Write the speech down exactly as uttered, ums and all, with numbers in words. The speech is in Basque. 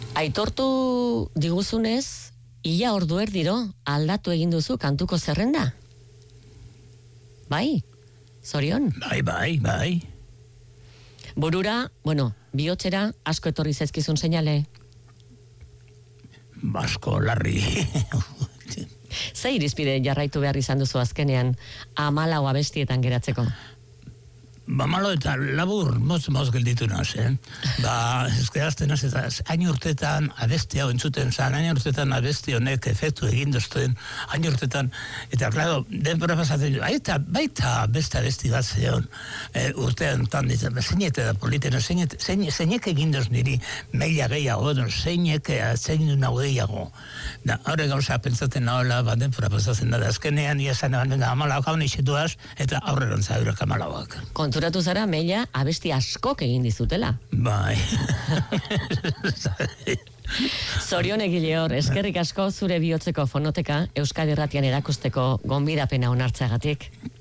Aitortu diguzunez, ia ordu erdiro aldatu egin duzu kantuko zerrenda? Bai, zorion? Bai, bai, bai. Burura, bueno, bihotzera asko etorri zaizkizun seinale? Basko, larri. Ze irizpide jarraitu behar izan duzu azkenean hamalau abestietan geratzeko? Ba, malo eta labur, moz, moz gelditu naz, eh? Ba, ezkerazten naz, eta hain urtetan abesti hau entzuten zan, hain urtetan abesti honek efektu egin doztuen, hain urtetan, eta, klaro, denbora pasatzen, baita, baita beste abesti bat zeon, e, urtean tan, zeinete da politena, zeinek egin doz niri meila gehiago, zeinek zein du nahu gehiago. Da, haure gauza pentsaten nahola, ba, denbora pasatzen da, azkenean, iasan, amalau gaun izituaz, eta aurreran zaurak amalauak. Konturatu zara, meila abesti askok egin dizutela. Bai. Zorion egile hor, eskerrik asko zure bihotzeko fonoteka Euskadi Irratian erakusteko gonbidapena onartzeagatik.